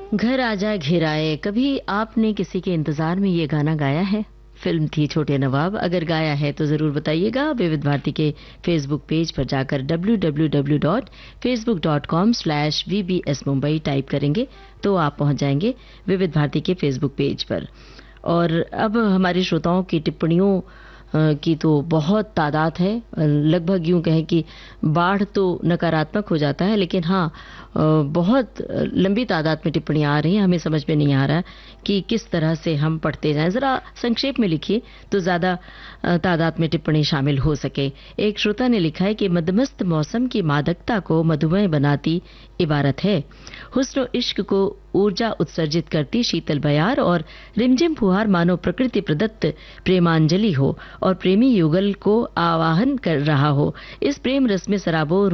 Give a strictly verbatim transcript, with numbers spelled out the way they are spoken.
घर आजा घेराए, कभी आपने किसी के इंतजार में ये गाना गाया है? फिल्म थी छोटे नवाब। अगर गाया है तो जरूर बताइएगा। विविध भारती के फेसबुक पेज पर जाकर W W W dot Facebook dot com slash we B S Mumbai type करेंगे तो आप पहुंच जाएंगे विविध भारती के फेसबुक पेज पर। और अब हमारे श्रोताओं की टिप्पणियों की तो बहुत तादाद है। लगभग यूं कहें कि बाढ़ तो नकारात्मक हो जाता है, लेकिन हाँ बहुत लंबी तादाद में टिप्पणियां आ रही हैं। हमें समझ में नहीं आ रहा कि किस तरह से हम पढ़ते जाएं। जरा संक्षेप में लिखिए तो ज्यादा तादाद में टिप्पणी शामिल हो सके। एक श्रोता ने लिखा है कि मदमस्त मौसम की मादकता को मधुमेह बनाती इबारत है। हुस्न इश्क को ऊर्जा उत्सर्जित करती शीतल बयार और रिमझिम फुहार मानो प्रकृति प्रदत्त प्रेमांजलि हो और प्रेमी युगल को आवाहन कर रहा हो। इस प्रेम रस में सराबोर